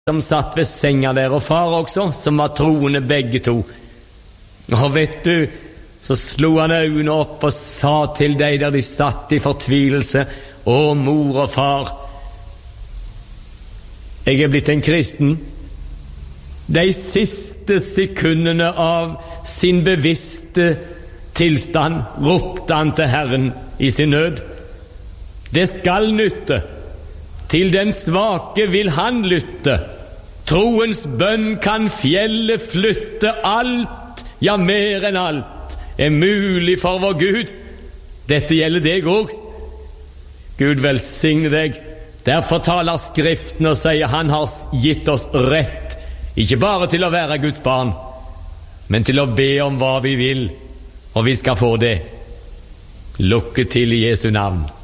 som satt ved senga der, og far også, som var troende begge to. Og vet du, så slo han øynene opp og sa til deg der de satt i fortvilelse: å, mor og far, jeg er blitt en kristen. De siste sekundene av sin bevisste tilstand ropte han til Herren i sin nød. Det skal nytte. Til den svake vil han lytte. Troens bønn kan fjellet flytte. Alt, ja mer enn alt, er mulig for vår Gud. Dette gjelder deg også. Gud velsigne deg. Derfor taler Skriften og sier han har gitt oss rett, ikke bare til å være Guds barn, men til å be om hva vi vil, og vi skal få det. Lykke til i Jesu navn.